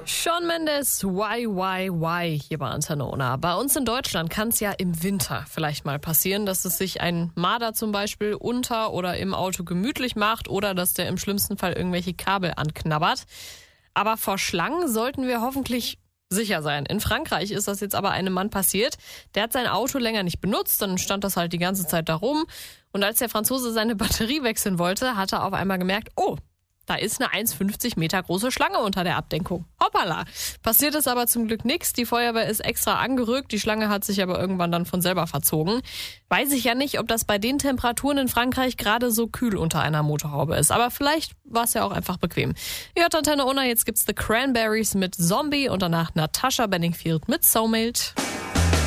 Shawn Mendes, why hier bei Antenne Unna. Bei uns in Deutschland kann es ja im Winter vielleicht mal passieren, dass es sich ein Marder zum Beispiel unter oder im Auto gemütlich macht oder dass der im schlimmsten Fall irgendwelche Kabel anknabbert. Aber vor Schlangen sollten wir hoffentlich sicher sein. In Frankreich ist das jetzt aber einem Mann passiert. Der hat sein Auto länger nicht benutzt, dann stand das halt die ganze Zeit da rum. Und als der Franzose seine Batterie wechseln wollte, hat er auf einmal gemerkt, oh, da ist eine 1,50 Meter große Schlange unter der Abdenkung. Hoppala. Passiert ist aber zum Glück nichts. Die Feuerwehr ist extra angerückt. Die Schlange hat sich aber irgendwann dann von selber verzogen. Weiß ich ja nicht, ob das bei den Temperaturen in Frankreich gerade so kühl unter einer Motorhaube ist. Aber vielleicht war es ja auch einfach bequem. Ihr hört Antenne Unna, jetzt gibt's The Cranberries mit Zombie und danach Natasha Bedingfield mit Soulmate.